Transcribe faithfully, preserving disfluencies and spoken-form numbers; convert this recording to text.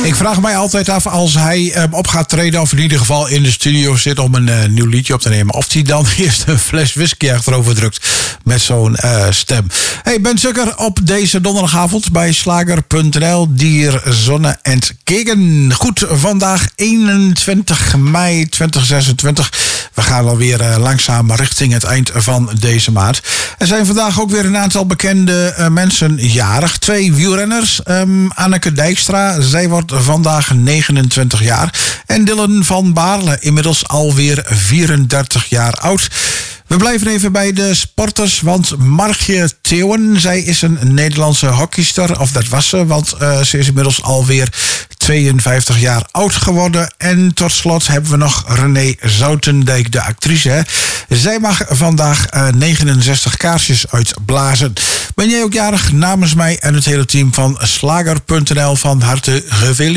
Ik vraag mij altijd af als hij um, op gaat treden, of in ieder geval in de studio zit om een uh, nieuw liedje op te nemen, of hij dan eerst een fles whisky achterover drukt met zo'n uh, stem. Hey, Ben Zucker op deze donderdagavond bij slager punt n l. Dier, zonne en keken. Goed, vandaag eenentwintig mei tweeduizend zesentwintig. We gaan alweer uh, langzaam richting het eind van deze maand. Er zijn vandaag ook weer een aantal bekende uh, mensen jarig. Twee wielrenners. Um, Anneke Dijkstra, zij wordt vandaag negenentwintig jaar. En Dylan van Baarle, inmiddels alweer vierendertig jaar oud. We blijven even bij de sporters, want Margje Theeuwen, zij is een Nederlandse hockeyster, of dat was ze, want uh, ze is inmiddels alweer tweeënvijftig jaar oud geworden. En tot slot hebben we nog René Zoutendijk, de actrice. Hè? Zij mag vandaag uh, negenenzestig kaarsjes uitblazen. Ben jij ook jarig? Namens mij en het hele team van slager punt n l van harte gefeliciteerd.